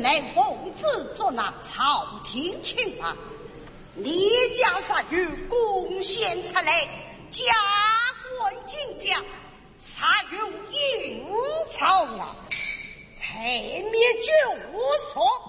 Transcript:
来奉旨捉拿朝廷情啊！你将杀于贡献出来，加官进将，杀入阴曹啊！才灭绝无所。